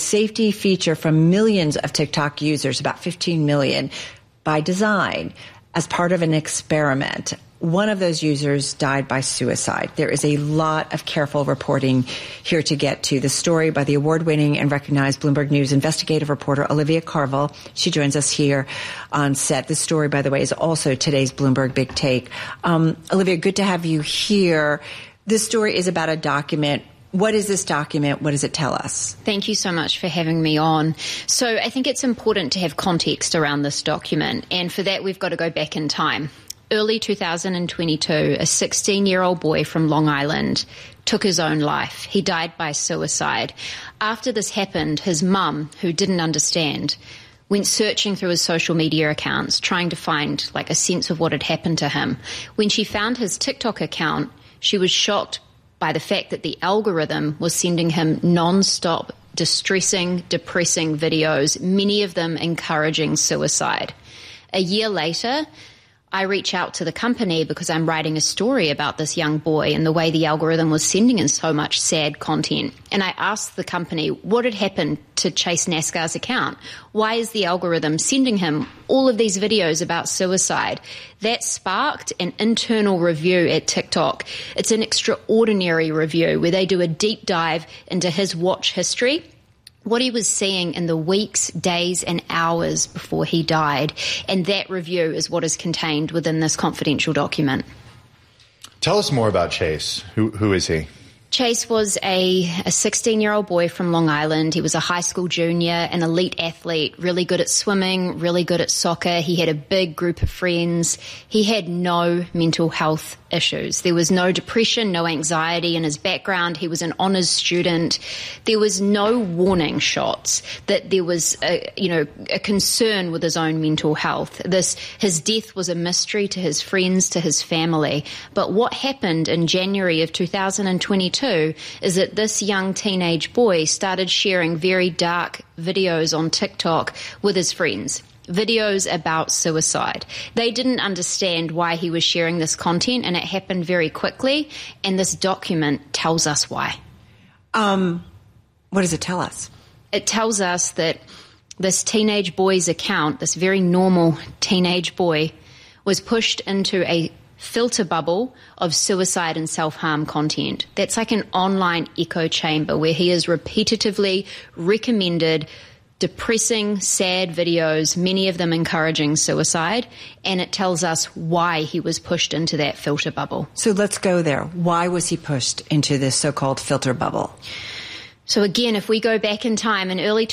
safety feature from millions of TikTok users, about 15 million, by design as part of an experiment. One of those users died by suicide. There is a lot of careful reporting here to get to. The story by the award-winning and recognized Bloomberg News investigative reporter Olivia Carville. She joins us here on set. This story, by the way, is also today's Bloomberg Big Take. Olivia, good to have you here. This story is about a document. What is this document? What does it tell us? Thank you so much for having me on. So I think it's important to have context around this document, and for that we've got to go back in time. Early 2022, a 16-year-old boy from Long Island took his own life. He died by suicide. After this happened, his mum, who didn't understand, went searching through his social media accounts, trying to find a sense of what had happened to him. When she found his TikTok account, she was shocked by the fact that the algorithm was sending him non-stop distressing, depressing videos, many of them encouraging suicide. A year later, I reach out to the company because I'm writing a story about this young boy and the way the algorithm was sending in so much sad content. And I asked the company what had happened to Chase Nascar's account. Why is the algorithm sending him all of these videos about suicide? That sparked an internal review at TikTok. It's an extraordinary review where they do a deep dive into his watch history, what he was seeing in the weeks, days, and hours before he died. And that review is what is contained within this confidential document. Tell us more about Chase. Who is he? Chase was a 16-year-old boy from Long Island. He was a high school junior, an elite athlete, really good at swimming, really good at soccer. He had a big group of friends. He had no mental health issues. There was no depression, no anxiety in his background. He was an honors student. There was no warning shots that there was a concern with his own mental health. His death was a mystery to his friends, to his family. But what happened in January of 2022 is that this young teenage boy started sharing very dark videos on TikTok with his friends. Videos about suicide. They didn't understand why he was sharing this content, and it happened very quickly, and this document tells us why. What does it tell us? It tells us that this teenage boy's account, this very normal teenage boy, was pushed into a filter bubble of suicide and self-harm content. That's like an online echo chamber where he is repetitively recommended depressing, sad videos, many of them encouraging suicide, and it tells us why he was pushed into that filter bubble. So let's go there. Why was he pushed into this so-called filter bubble? So again, if we go back in time, in early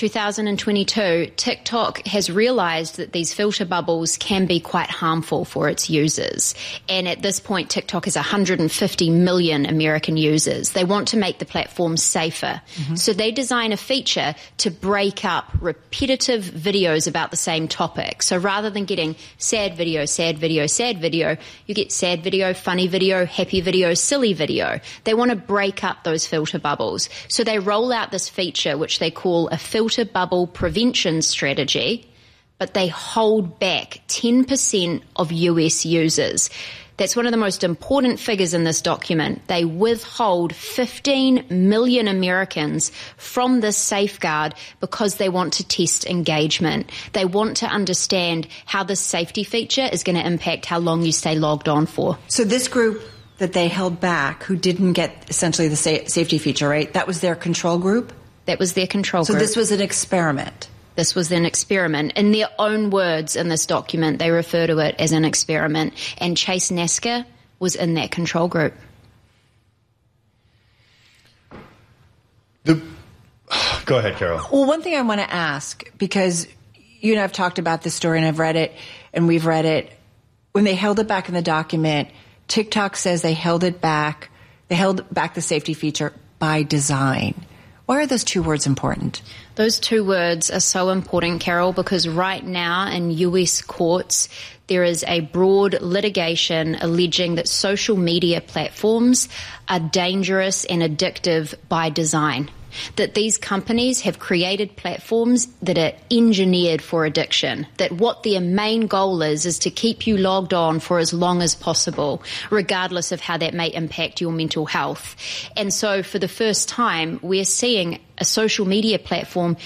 2022, TikTok has realized that these filter bubbles can be quite harmful for its users. And at this point, TikTok has 150 million American users. They want to make the platform safer. Mm-hmm. So they design a feature to break up repetitive videos about the same topic. So rather than getting sad video, sad video, sad video, you get sad video, funny video, happy video, silly video. They want to break up those filter bubbles. So they roll out this feature, which they call a filter bubble prevention strategy, but they hold back 10% of US users. That's one of the most important figures in this document. They withhold 15 million Americans from this safeguard because they want to test engagement. They want to understand how this safety feature is going to impact how long you stay logged on for. So this group that they held back, who didn't get essentially the safety feature, right? That was their control group? That was their control group. So this was an experiment? This was an experiment. In their own words in this document, they refer to it as an experiment. And Chase Nascar was in that control group. Go ahead, Carol. Well, one thing I want to ask, because you and I have talked about this story and I've read it and we've read it. When they held it back in the document, TikTok says they held it back. They held back the safety feature by design. Why are those two words important? Those two words are so important, Carol, because right now in US courts, there is a broad litigation alleging that social media platforms are dangerous and addictive by design. That these companies have created platforms that are engineered for addiction, that what their main goal is to keep you logged on for as long as possible, regardless of how that may impact your mental health. And so for the first time, we're seeing a social media platform